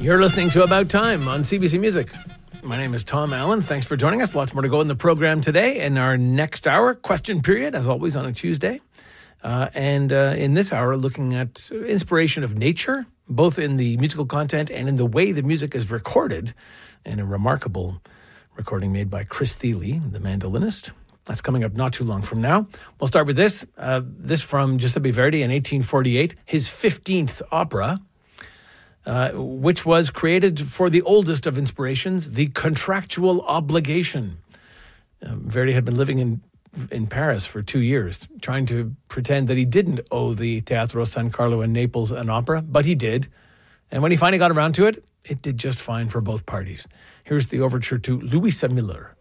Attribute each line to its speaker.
Speaker 1: You're listening to About Time on CBC Music. My name is Tom Allen. Thanks for joining us. Lots more to go in the program today. In our next hour, question period, as always on a Tuesday. And in this hour, looking at inspiration of nature, both in the musical content and in the way the music is recorded, and a remarkable recording made by Chris Thile, the mandolinist. That's coming up not too long from now. We'll start with this. This from Giuseppe Verdi in 1848, his 15th opera, which was created for the oldest of inspirations, the contractual obligation. Verdi had been living in Paris for 2 years, trying to pretend that he didn't owe the Teatro San Carlo in Naples an opera, but he did. And when he finally got around to it, it did just fine for both parties. Here's the overture to Louisa Miller.